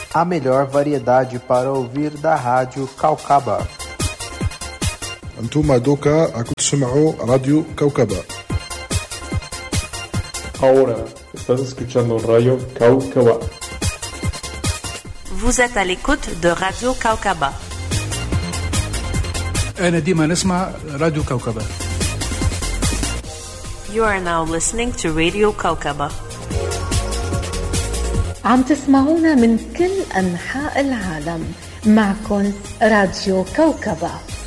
A melhor variedade para ouvir da Rádio Caucaba. أنتم دوكا راكم تسمعوا راديو كوكبة. Ahora estás escuchando Radio Caucaba. Vous êtes à l'écoute de Radio Caucaba. أنا ديما نسمع راديو كوكبة. You are now listening to Radio Caucaba. عم تسمعونا من كل أنحاء العالم. معكم راديو كوكبة.